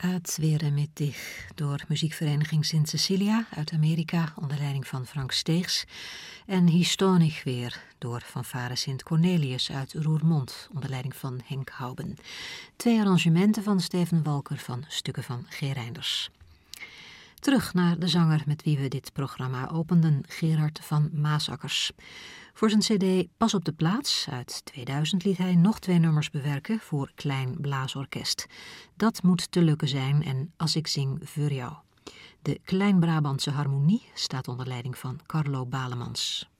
gaat weer met dich door muziekvereniging Sint Cecilia uit Amerika onder leiding van Frank Steegs en Histonig weer door fanfare Sint Cornelius uit Roermond onder leiding van Henk Houben. 2 arrangementen van Steven Walker van stukken van G. Reinders. Terug naar de zanger met wie we dit programma openden, Gerard van Maasakkers. Voor zijn cd Pas op de plaats uit 2000 liet hij nog 2 nummers bewerken voor klein blaasorkest. Dat moet te lukken zijn en Als ik zing voor jou. De Klein-Brabantse harmonie staat onder leiding van Carlo Balemans.